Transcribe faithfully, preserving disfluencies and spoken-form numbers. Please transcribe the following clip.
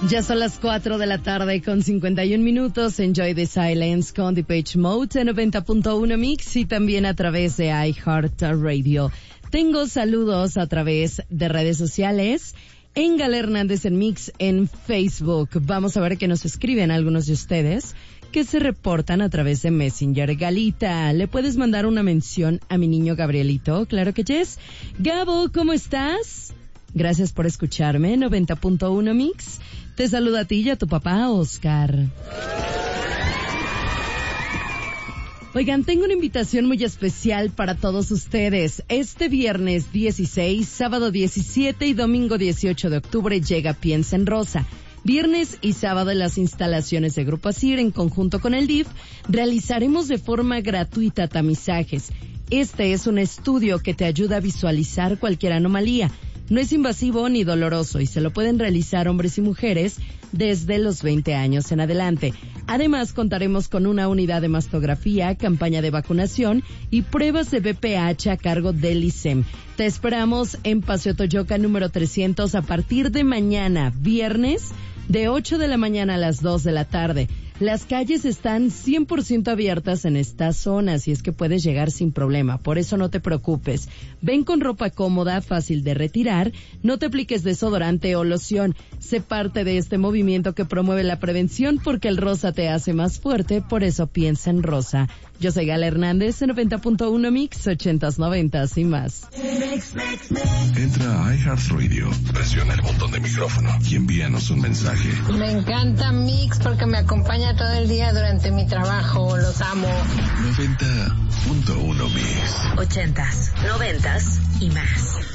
Ya son las cuatro de la tarde con cincuenta y un minutos. Enjoy the silence con Depeche Mode en noventa punto uno Mix y también a través de iHeartRadio. Tengo saludos a través de redes sociales. En Gala Hernández en Mix en Facebook. Vamos a ver qué nos escriben algunos de ustedes que se reportan a través de Messenger. Galita, ¿le puedes mandar una mención a mi niño Gabrielito? Claro que yes. Gabo, ¿cómo estás? Gracias por escucharme. noventa punto uno Mix. Te saluda a ti y a tu papá, Oscar. Oigan, tengo una invitación muy especial para todos ustedes. Este viernes dieciséis, sábado diecisiete y domingo dieciocho de octubre llega Piensa en Rosa. Viernes y sábado en las instalaciones de Grupo Asir en conjunto con el D I F realizaremos de forma gratuita tamizajes. Este es un estudio que te ayuda a visualizar cualquier anomalía. No es invasivo ni doloroso y se lo pueden realizar hombres y mujeres desde los veinte años en adelante. Además, contaremos con una unidad de mastografía, campaña de vacunación y pruebas de B P H a cargo del I C E M. Te esperamos en Paseo Toyoca número trescientos a partir de mañana, viernes, de ocho de la mañana a las dos de la tarde. Las calles están cien por ciento abiertas en esta zona, así es que puedes llegar sin problema, por eso no te preocupes. Ven con ropa cómoda, fácil de retirar, no te apliques desodorante o loción. Sé parte de este movimiento que promueve la prevención porque el rosa te hace más fuerte, por eso piensa en rosa. Yo soy Gala Hernández en noventa punto uno Mix, ochentas, noventas y más. Entra a iHeartRadio, presiona el botón de micrófono y envíanos un mensaje. Me encanta Mix porque me acompaña todo el día durante mi trabajo, los amo. noventa punto uno Mix. Ochentas, noventas y más.